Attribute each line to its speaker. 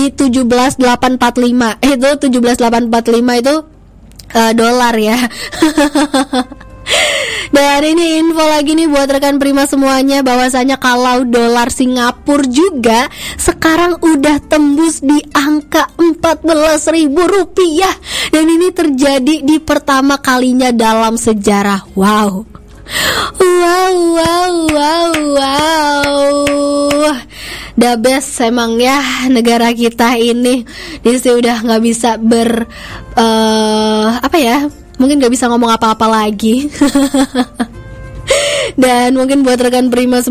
Speaker 1: 17.845 itu 17.845 itu dolar ya. Dan ini info lagi nih buat rekan Prima semuanya, bahwasanya kalau dolar Singapura juga sekarang udah tembus di angka 14.000 rupiah. Dan ini terjadi di pertama kalinya dalam sejarah. Wow. The best emang ya negara kita ini. Di sini udah gak bisa mungkin gak bisa ngomong apa-apa lagi. Dan mungkin buat rekan Prima